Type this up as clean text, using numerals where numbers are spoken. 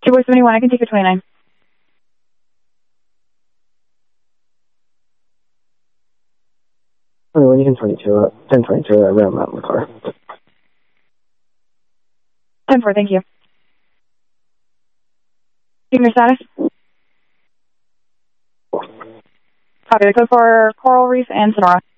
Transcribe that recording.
2 boys 71, I can take your 29. When you can 1022, I ran out in the car. 10-4, thank you. Give me your status. Copy the code for Coral Reef and Sonora.